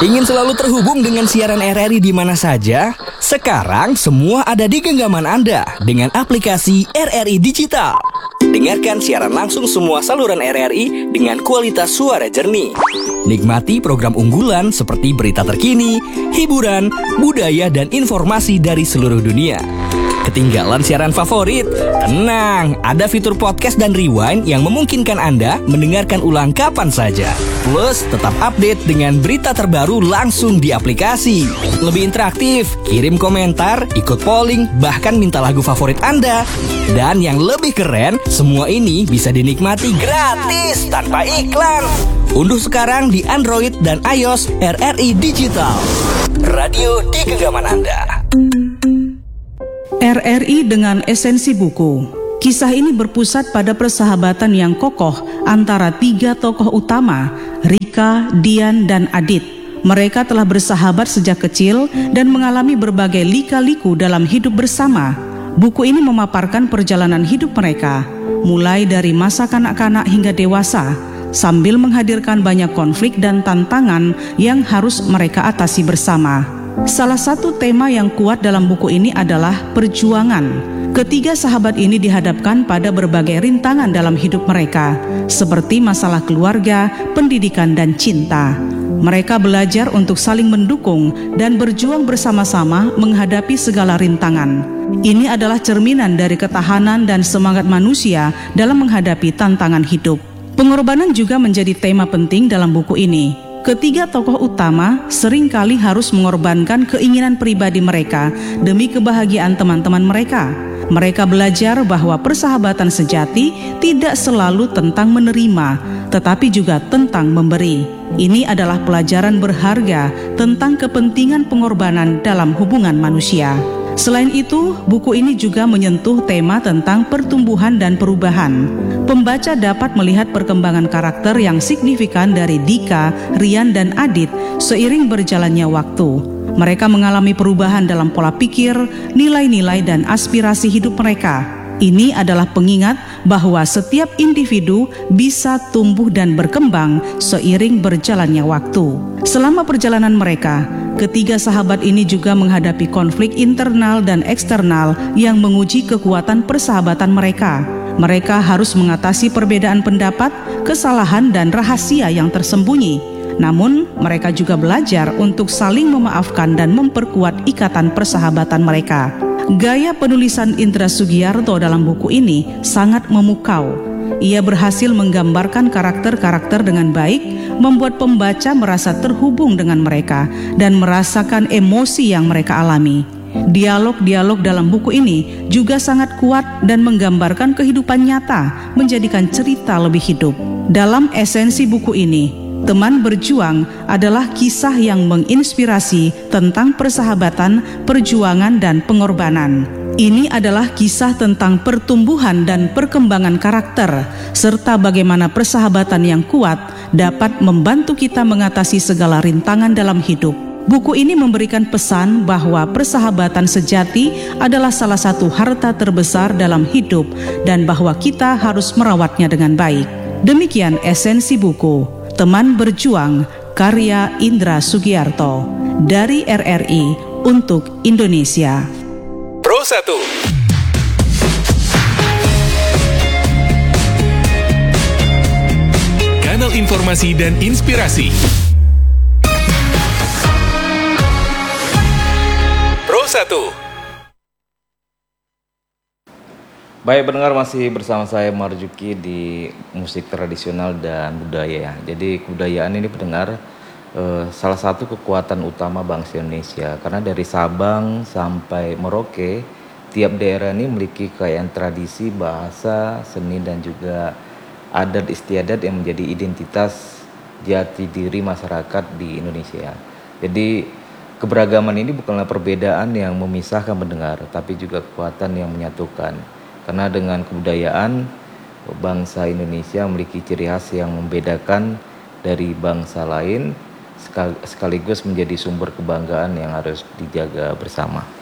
Ingin selalu terhubung dengan siaran RRI di mana saja? Sekarang semua ada di genggaman Anda dengan aplikasi RRI Digital. Dengarkan siaran langsung semua saluran RRI dengan kualitas suara jernih. Nikmati program unggulan seperti berita terkini, hiburan, budaya, dan informasi dari seluruh dunia. Ketinggalan siaran favorit? Tenang, ada fitur podcast dan rewind yang memungkinkan Anda mendengarkan ulang kapan saja. Plus, tetap update dengan berita terbaru langsung di aplikasi. Lebih interaktif, kirim komentar, ikut polling, bahkan minta lagu favorit Anda. Dan yang lebih keren, semua ini bisa dinikmati gratis tanpa iklan. Unduh sekarang di Android dan iOS RRI Digital. Radio di genggaman Anda. RRI dengan esensi buku. Kisah ini berpusat pada persahabatan yang kokoh antara tiga tokoh utama, Rika, Dian, dan Adit. Mereka telah bersahabat sejak kecil dan mengalami berbagai lika-liku dalam hidup bersama. Buku ini memaparkan perjalanan hidup mereka, mulai dari masa kanak-kanak hingga dewasa, sambil menghadirkan banyak konflik dan tantangan yang harus mereka atasi bersama. Salah satu tema yang kuat dalam buku ini adalah perjuangan. Ketiga sahabat ini dihadapkan pada berbagai rintangan dalam hidup mereka, seperti masalah keluarga, pendidikan, dan cinta. Mereka belajar untuk saling mendukung dan berjuang bersama-sama menghadapi segala rintangan. Ini adalah cerminan dari ketahanan dan semangat manusia dalam menghadapi tantangan hidup. Pengorbanan juga menjadi tema penting dalam buku ini. Ketiga tokoh utama seringkali harus mengorbankan keinginan pribadi mereka demi kebahagiaan teman-teman mereka. Mereka belajar bahwa persahabatan sejati tidak selalu tentang menerima, tetapi juga tentang memberi. Ini adalah pelajaran berharga tentang kepentingan pengorbanan dalam hubungan manusia. Selain itu, buku ini juga menyentuh tema tentang pertumbuhan dan perubahan. Pembaca dapat melihat perkembangan karakter yang signifikan dari Dika, Rian, dan Adit seiring berjalannya waktu. Mereka mengalami perubahan dalam pola pikir, nilai-nilai, dan aspirasi hidup mereka. Ini adalah pengingat bahwa setiap individu bisa tumbuh dan berkembang seiring berjalannya waktu. Selama perjalanan mereka, ketiga sahabat ini juga menghadapi konflik internal dan eksternal yang menguji kekuatan persahabatan mereka. Mereka harus mengatasi perbedaan pendapat, kesalahan, dan rahasia yang tersembunyi. Namun, mereka juga belajar untuk saling memaafkan dan memperkuat ikatan persahabatan mereka. Gaya penulisan Indra Sugiarto dalam buku ini sangat memukau. Ia berhasil menggambarkan karakter-karakter dengan baik, membuat pembaca merasa terhubung dengan mereka dan merasakan emosi yang mereka alami. Dialog-dialog dalam buku ini juga sangat kuat dan menggambarkan kehidupan nyata, menjadikan cerita lebih hidup. Dalam esensi buku ini, Teman Berjuang adalah kisah yang menginspirasi tentang persahabatan, perjuangan, dan pengorbanan. Ini adalah kisah tentang pertumbuhan dan perkembangan karakter, serta bagaimana persahabatan yang kuat dapat membantu kita mengatasi segala rintangan dalam hidup. Buku ini memberikan pesan bahwa persahabatan sejati adalah salah satu harta terbesar dalam hidup dan bahwa kita harus merawatnya dengan baik. Demikian esensi buku Teman Berjuang, karya Indra Sugiarto, dari RRI untuk Indonesia. Pro 1. Kanal informasi dan inspirasi. Pro 1. Baik pendengar, masih bersama saya Marjuki di musik tradisional dan budaya. Jadi kebudayaan ini pendengar salah satu kekuatan utama bangsa Indonesia. Karena dari Sabang sampai Merauke, tiap daerah ini memiliki kekayaan tradisi, bahasa, seni, dan juga adat istiadat yang menjadi identitas jati diri masyarakat di Indonesia. Jadi keberagaman ini bukanlah perbedaan yang memisahkan pendengar, tapi juga kekuatan yang menyatukan. Karena dengan kebudayaan, bangsa Indonesia memiliki ciri khas yang membedakan dari bangsa lain, sekaligus menjadi sumber kebanggaan yang harus dijaga bersama.